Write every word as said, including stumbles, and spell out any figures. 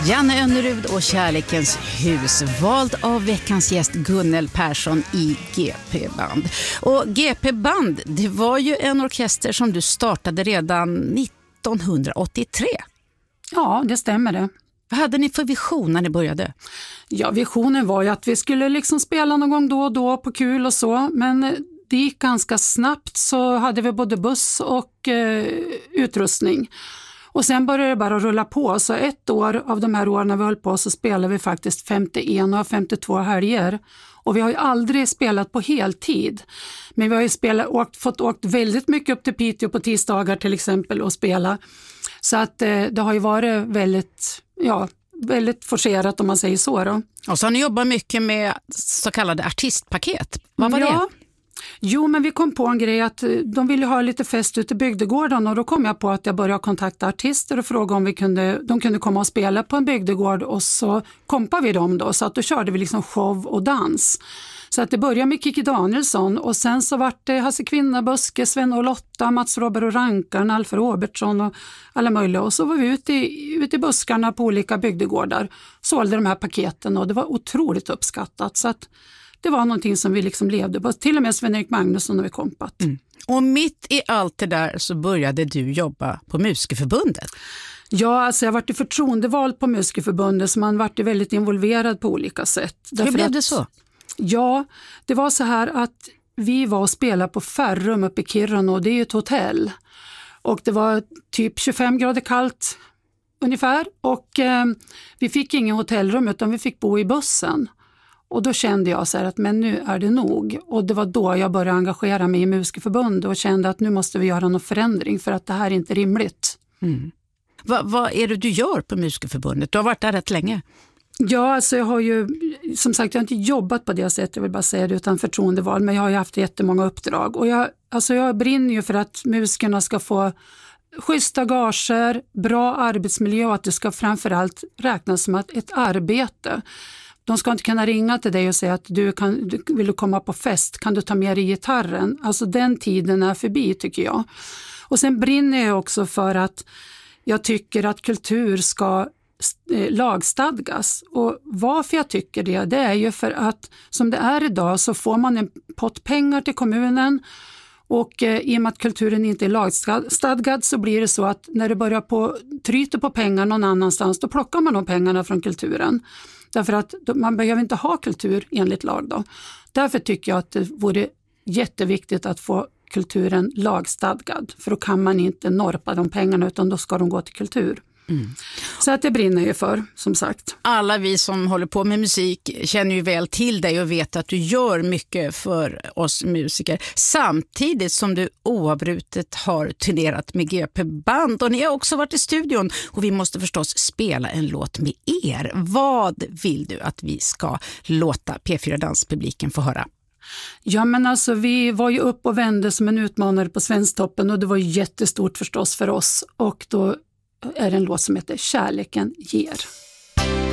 Janne Önnerud och Kärlekens hus, vald av veckans gäst Gunnel Persson i G P-band. Och G P-band, det var ju en orkester som du startade redan nittonhundraåttiotre. Ja, det stämmer det. Vad hade ni för vision när ni började? Ja, visionen var ju att vi skulle liksom spela någon gång då och då på kul och så, men det gick ganska snabbt, så hade vi både buss och eh, utrustning. Och sen började det bara rulla på, så ett år av de här åren när vi höll på så spelade vi faktiskt femtioen och femtiotvå helger. Och vi har ju aldrig spelat på heltid, men vi har ju spelat, åkt, fått åkt väldigt mycket upp till Piteå på tisdagar till exempel och spela. Så att eh, det har ju varit väldigt, ja, väldigt forcerat om man säger så då. Och så har ni jobbat mycket med så kallade artistpaket. Vad var ja. det? Jo, men vi kom på en grej att de ville ha lite fest ute i bygdegården, och då kom jag på att jag började kontakta artister och fråga om vi kunde, de kunde komma och spela på en bygdegård, och så kompade vi dem då, så att då körde vi liksom show och dans. Så att det började med Kiki Danielsson, och sen så var det Hasse Kvinnabuske, Sven och Lotta, Mats Robert och Rankarn, Alfred Robertsson och alla möjliga. Och så var vi ute i, ute i buskarna på olika bygdegårdar, sålde de här paketen, och det var otroligt uppskattat. Så att det var någonting som vi liksom levde på. Till och med Sven-Erik Magnusson har vi kompat. Mm. Och mitt i allt det där så började du jobba på Musikerförbundet. Ja, alltså jag har varit förtroendevald på Musikerförbundet, så man har varit väldigt involverad på olika sätt. Hur blev att, det så? Ja, det var så här att vi var och spelade på Färrum uppe i Kiruna, och det är ju ett hotell. Och det var typ tjugofem grader kallt ungefär, och eh, vi fick ingen hotellrum utan vi fick bo i bussen. Och då kände jag så här att men nu är det nog. Och det var då jag började engagera mig i Musikerförbundet och kände att nu måste vi göra någon förändring, för att det här är inte rimligt. Mm. Va, vad är det du gör på Musikerförbundet? Du har varit där rätt länge. Ja, alltså jag har ju, som sagt, jag har inte jobbat på det sättet, jag vill bara säga det, utan förtroendeval, men jag har ju haft jättemånga uppdrag. Och jag, alltså jag brinner ju för att musikerna ska få schyssta gager, bra arbetsmiljö, och att det ska framförallt räknas som ett, ett arbete. De ska inte kunna ringa till dig och säga att du kan, du, vill du komma på fest, kan du ta med dig gitarren? Alltså den tiden är förbi, tycker jag. Och sen brinner jag också för att jag tycker att kultur ska eh, lagstadgas. Och varför jag tycker det, det är ju för att som det är idag så får man en pott pengar till kommunen, och eh, i och med att kulturen inte är lagstadgad så blir det så att när det börjar på, tryter på pengar någon annanstans, då plockar man de pengarna från kulturen. Därför att man behöver inte ha kultur enligt lag då. Därför tycker jag att det vore jätteviktigt att få kulturen lagstadgad. För då kan man inte norpa de pengarna, utan då ska de gå till kultur. Mm. Så att det brinner ju för, som sagt. Alla vi som håller på med musik känner ju väl till dig och vet att du gör mycket för oss musiker. Samtidigt som du oavbrutet har turnerat med G P-band, och ni har också varit i studion, och vi måste förstås spela en låt med er. Vad vill du att vi ska låta P fyra Danspubliken få höra? Ja, men alltså vi var ju upp och vände som en utmanare på Svensktoppen, och det var jättestort förstås för oss, och då är det en låt som heter Kärleken ger.